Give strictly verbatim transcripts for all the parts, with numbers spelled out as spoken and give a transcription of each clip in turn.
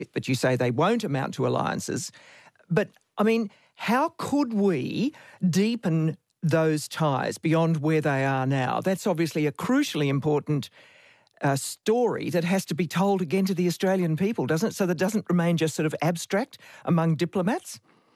but you say they won't amount to alliances. But, I mean, how could we deepen those ties beyond where they are now? That's obviously a crucially important uh, story that has to be told again to the Australian people, doesn't it? So that it doesn't remain just sort of abstract among diplomats?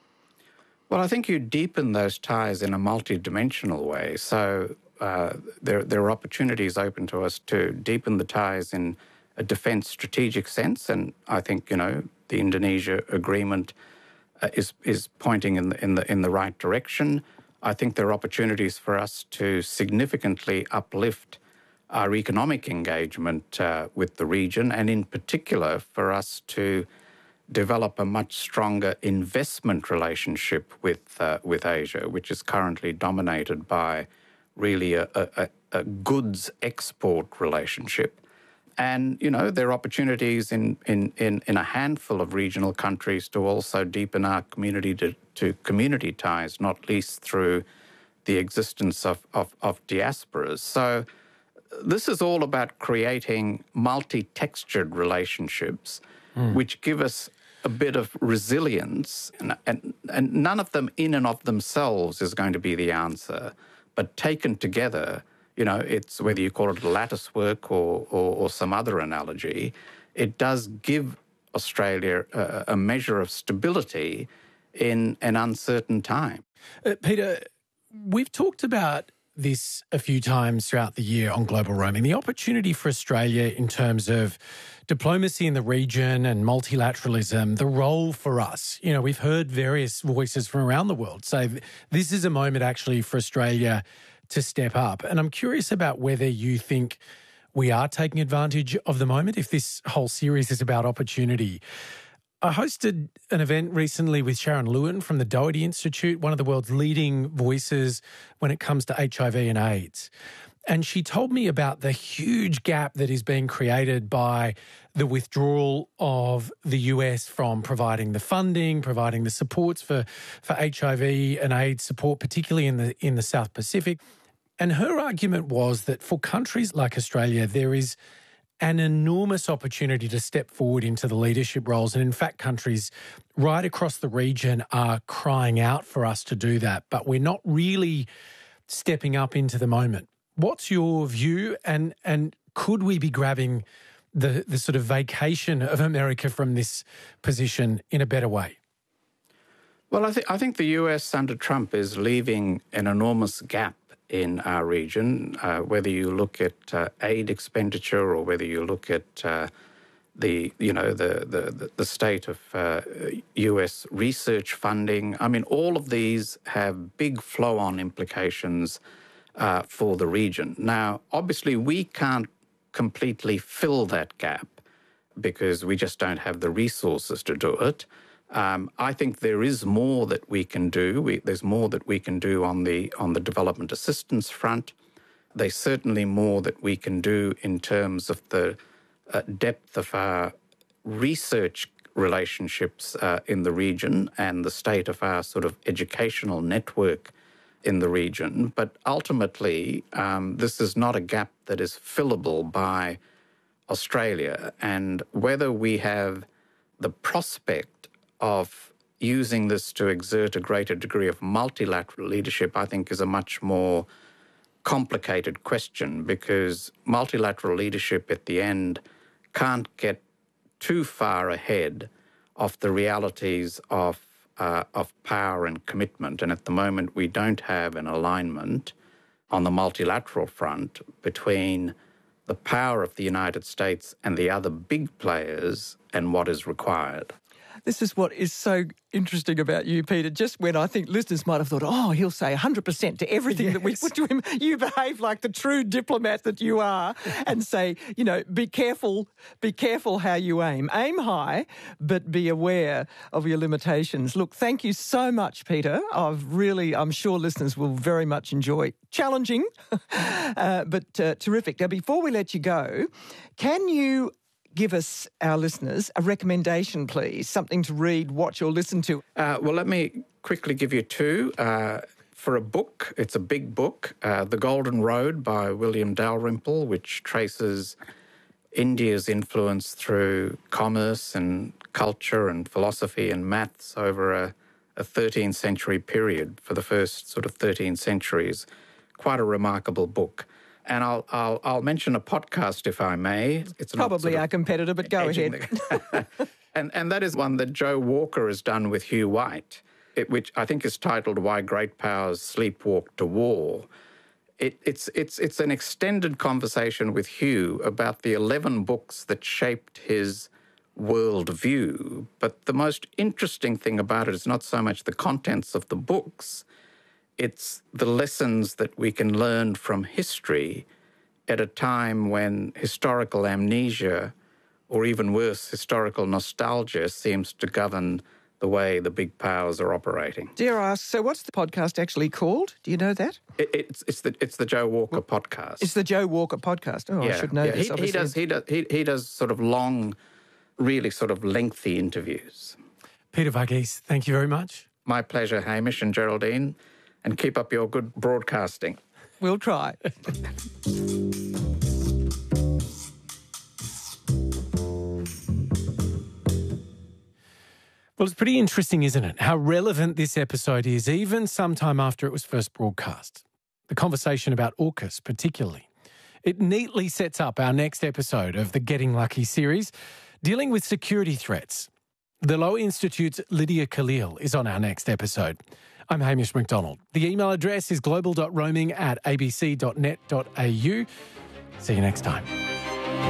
Well, I think you deepen those ties in a multidimensional way. So uh, there, there are opportunities open to us to deepen the ties in a defence strategic sense, and I think, you know, the Indonesia agreement uh, is is pointing in the, in the in the right direction. I think there are opportunities for us to significantly uplift our economic engagement uh, with the region, and in particular for us to develop a much stronger investment relationship with uh, with Asia, which is currently dominated by really a, a, a goods export relationship. And, you know, there are opportunities in, in, in, in a handful of regional countries to also deepen our community to, to community ties, not least through the existence of, of, of diasporas. So this is all about creating multi-textured relationships, mm. which give us a bit of resilience. And, and, and none of them in and of themselves is going to be the answer, but taken together, you know, it's whether you call it a lattice work or, or, or some other analogy, it does give Australia a, a measure of stability in an uncertain time. Uh, Peter, we've talked about this a few times throughout the year on Global Roaming, the opportunity for Australia in terms of diplomacy in the region and multilateralism, the role for us. You know, we've heard various voices from around the world say this is a moment actually for Australia to step up. And I'm curious about whether you think we are taking advantage of the moment, if this whole series is about opportunity. I hosted an event recently with Sharon Lewin from the Doherty Institute, one of the world's leading voices when it comes to H I V and AIDS. And she told me about the huge gap that is being created by the withdrawal of the U S from providing the funding, providing the supports for, for H I V and AIDS support, particularly in the in the South Pacific. And her argument was that for countries like Australia, there is an enormous opportunity to step forward into the leadership roles. And in fact, countries right across the region are crying out for us to do that, but we're not really stepping up into the moment. What's your view, and and could we be grabbing the, the sort of vacation of America from this position in a better way? Well, I, th- I think the U S under Trump is leaving an enormous gap in our region, uh, whether you look at uh, aid expenditure or whether you look at uh, the, you know, the the, the state of uh, U S research funding. I mean, all of these have big flow-on implications uh, for the region. Now, obviously, we can't completely fill that gap because we just don't have the resources to do it. Um, I think there is more that we can do. We, there's more that we can do on the on the development assistance front. There's certainly more that we can do in terms of the uh, depth of our research relationships uh, in the region and the state of our sort of educational network in the region. But ultimately, um, this is not a gap that is fillable by Australia. And whether we have the prospect of using this to exert a greater degree of multilateral leadership, I think, is a much more complicated question, because multilateral leadership at the end can't get too far ahead of the realities of uh, of power and commitment. And at the moment, we don't have an alignment on the multilateral front between the power of the United States and the other big players and what is required. This is what is so interesting about you, Peter. Just when I think listeners might have thought, oh, he'll say one hundred percent to everything yes. that we put to him, you behave like the true diplomat that you are and say, you know, be careful, be careful how you aim. Aim high, but be aware of your limitations. Look, thank you so much, Peter. I've really, I'm sure listeners will very much enjoy. Challenging, uh, but uh, terrific. Now, before we let you go, can you give us, our listeners, a recommendation, please? Something to read, watch or listen to. Uh, well, let me quickly give you two. Uh, for a book, it's a big book, uh, The Golden Road by William Dalrymple, which traces India's influence through commerce and culture and philosophy and maths over a, a thirteenth century period for the first sort of thirteen centuries. Quite a remarkable book. And I'll I'll, I'll mention a podcast, if I may. It's probably not our competitor, but go ahead. The, and and that is one that Joe Walker has done with Hugh White, it, which I think is titled "Why Great Powers Sleepwalk to War." It, it's it's it's an extended conversation with Hugh about the eleven books that shaped his worldview. But the most interesting thing about it is not so much the contents of the books. It's the lessons that we can learn from history at a time when historical amnesia, or even worse, historical nostalgia, seems to govern the way the big powers are operating. Dare I ask, so what's the podcast actually called? Do you know that? It, it's it's the it's the Joe Walker podcast. It's the Joe Walker podcast. Oh, yeah, I should know yeah. this. He, he does he does he, he does sort of long, really sort of lengthy interviews. Peter Varghese, thank you very much. My pleasure, Hamish and Geraldine. And keep up your good broadcasting. We'll try. Well, it's pretty interesting, isn't it? How relevant this episode is, even sometime after it was first broadcast. The conversation about AUKUS particularly. It neatly sets up our next episode of the Getting Lucky series, dealing with security threats. The Lowy Institute's Lydia Khalil is on our next episode. I'm Hamish McDonald. The email address is global dot roaming at a b c dot net dot a u. See you next time.